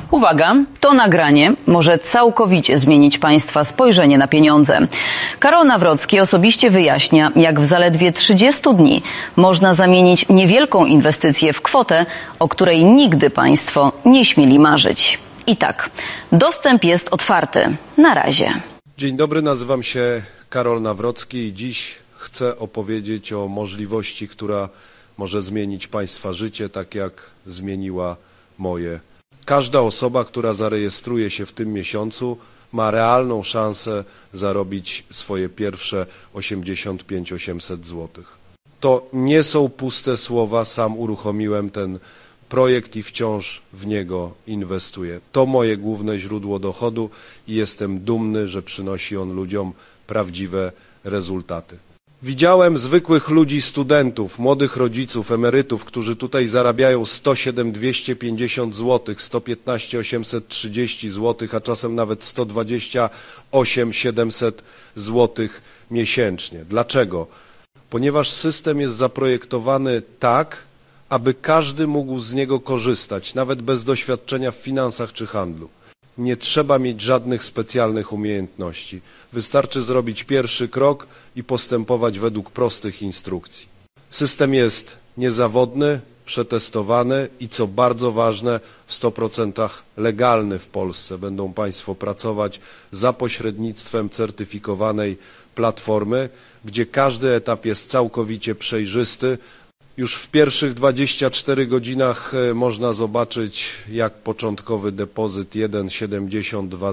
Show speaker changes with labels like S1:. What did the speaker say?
S1: Uwaga, to nagranie może całkowicie zmienić Państwa spojrzenie na pieniądze. Karol Nawrocki osobiście wyjaśnia, jak w zaledwie 30 dni można zamienić niewielką inwestycję w kwotę, o której nigdy Państwo nie śmieli marzyć. I tak, dostęp jest otwarty. Na razie.
S2: Dzień dobry, nazywam się Karol Nawrocki i dziś chcę opowiedzieć o możliwości, która może zmienić Państwa życie, tak jak zmieniła moje. Każda osoba, która zarejestruje się w tym miesiącu, ma realną szansę zarobić swoje pierwsze 85-800 zł. To nie są puste słowa, sam uruchomiłem ten projekt i wciąż w niego inwestuję. To moje główne źródło dochodu i jestem dumny, że przynosi on ludziom prawdziwe rezultaty. Widziałem zwykłych ludzi, studentów, młodych rodziców, emerytów, którzy tutaj zarabiają 107 250 zł, 115 830 zł, a czasem nawet 128 700 zł miesięcznie. Dlaczego? Ponieważ system jest zaprojektowany tak, aby każdy mógł z niego korzystać, nawet bez doświadczenia w finansach czy handlu. Nie trzeba mieć żadnych specjalnych umiejętności. Wystarczy zrobić pierwszy krok i postępować według prostych instrukcji. System jest niezawodny, przetestowany i co bardzo ważne, w 100% legalny w Polsce. Będą Państwo pracować za pośrednictwem certyfikowanej platformy, gdzie każdy etap jest całkowicie przejrzysty. Już w pierwszych 24 godzinach można zobaczyć, jak początkowy depozyt 1,72